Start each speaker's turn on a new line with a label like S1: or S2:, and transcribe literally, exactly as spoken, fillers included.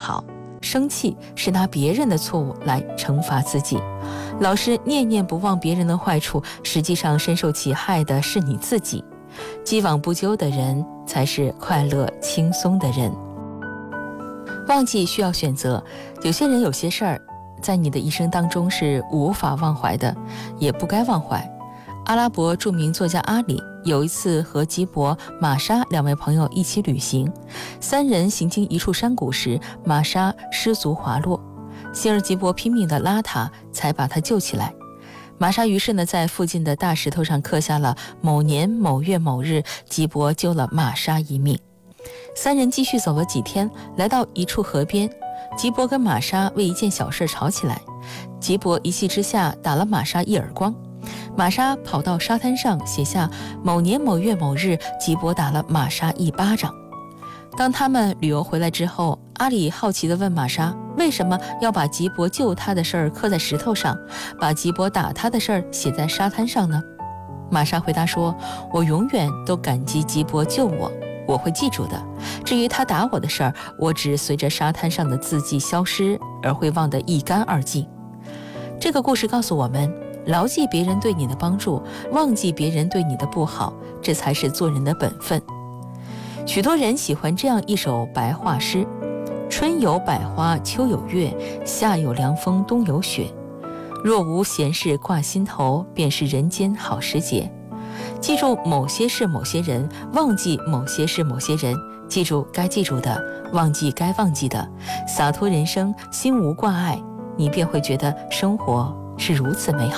S1: 好，生气是拿别人的错误来惩罚自己。老是念念不忘别人的坏处，实际上深受其害的是你自己。既往不咎的人才是快乐轻松的人。忘记需要选择，有些人有些事儿在你的一生当中是无法忘怀的，也不该忘怀。阿拉伯著名作家阿里有一次和吉伯、玛莎两位朋友一起旅行，三人行经一处山谷时，玛莎失足滑落，幸而吉伯拼命地拉她，才把她救起来。玛莎于是呢，在附近的大石头上刻下了某年某月某日，吉伯救了玛莎一命。三人继续走了几天，来到一处河边，吉伯跟玛莎为一件小事吵起来，吉伯一气之下打了玛莎一耳光。玛莎跑到沙滩上写下某年某月某日，吉伯打了玛莎一巴掌。当他们旅游回来之后，阿里好奇地问玛莎，为什么要把吉伯救他的事儿刻在石头上，把吉伯打他的事儿写在沙滩上呢？玛莎回答说，我永远都感激吉伯救我，我会记住的。至于他打我的事儿，我只随着沙滩上的字迹消失而会忘得一干二净。这个故事告诉我们，牢记别人对你的帮助，忘记别人对你的不好，这才是做人的本分。许多人喜欢这样一首白话诗：春有百花，秋有月，夏有凉风，冬有雪。若无闲事挂心头，便是人间好时节。记住某些事某些人，忘记某些事某些人，记住该记住的，忘记该忘记的，洒脱人生，心无挂碍，你便会觉得生活是如此美好。